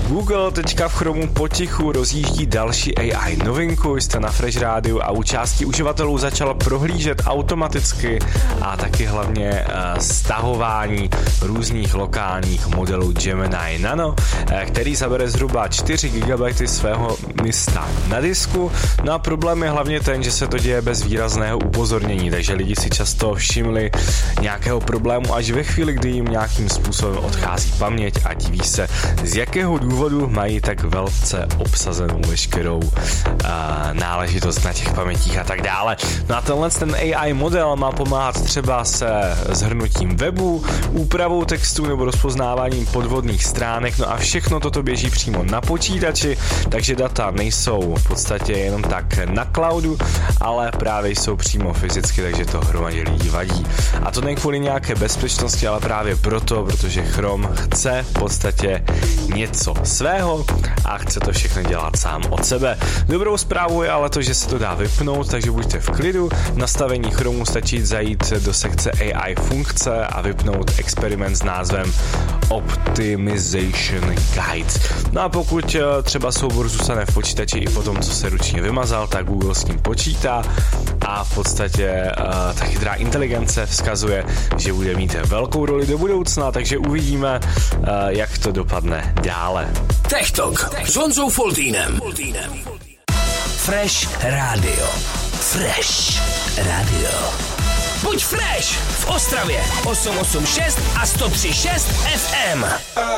Google teďka v Chromu potichu rozjíždí další AI novinku, jste na Fresh Rádiu a u části uživatelů začal prohlížet automaticky a taky hlavně stahování různých lokálních modelů Gemini Nano, který zabere zhruba 4 GB svého místa na disku. No a problém je hlavně ten, že se to děje bez výrazného upozornění, takže lidi si často všimli nějakého problému až ve chvíli, kdy jim nějakým způsobem odchází paměť a diví se, z jakého důvodu mají tak velce obsazenou veškerou náležitost na těch pamětích a tak dále. No a ten AI model má pomáhat třeba se shrnutím webu, úpravou textu nebo rozpoznáváním podvodných stránek, no a všechno toto běží přímo na počítači, takže data nejsou v podstatě jenom tak na cloudu, ale právě jsou přímo fyzicky, takže to hromadě lidí vadí. A to ne kvůli nějaké bezpečnosti, ale právě proto, protože Chrome chce v podstatě něco svého a chce to všechno dělat sám od sebe. Dobrou zprávou je ale to, že se to dá vypnout, takže buďte v klidu. V nastavení Chromu stačí zajít do sekce AI funkce a vypnout experiment s názvem Optimization Guide. No a pokud třeba soubor zůstane v počítači i po tom, co se ručně vymazal, tak Google s ním počítá a v podstatě ta chytrá inteligence vzkazuje, že bude mít velkou roli do budoucna, takže uvidíme, jak to dopadne dále. Tech Talk s Honzou Foltýnem. Fresh Radio. Fresh Radio. Buď fresh v Ostravě 886 a 103.6 FM.